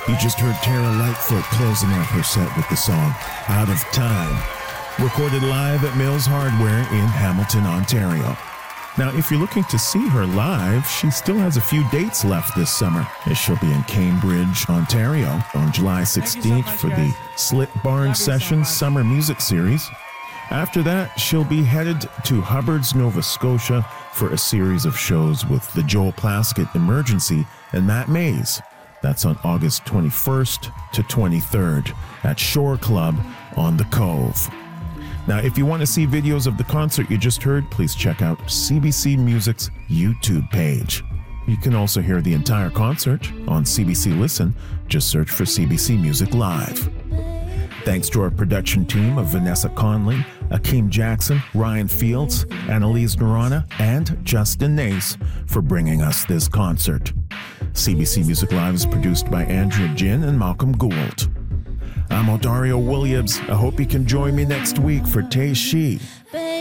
You just heard Tara Lightfoot closing out her set with the song Out of Time, recorded live at Mills Hardware in Hamilton, Ontario. Now, if you're looking to see her live, she still has a few dates left this summer, as she'll be in Cambridge, Ontario on July 16th for the Slit Barn Sessions Summer Music Series. After that, she'll be headed to Hubbard's, Nova Scotia for a series of shows with the Joel Plaskett Emergency and Matt Mays. That's on August 21st to 23rd at Shore Club on the Cove. Now, if you want to see videos of the concert you just heard, please check out CBC Music's YouTube page. You can also hear the entire concert on CBC Listen. Just search for CBC Music Live. Thanks to our production team of Vanessa Conley, Akeem Jackson, Ryan Fields, Annalise Narana, and Justin Nace for bringing us this concert. CBC Music Live is produced by Andrea Jin and Malcolm Gould. I'm Odario Williams. I hope you can join me next week for Tay Shi.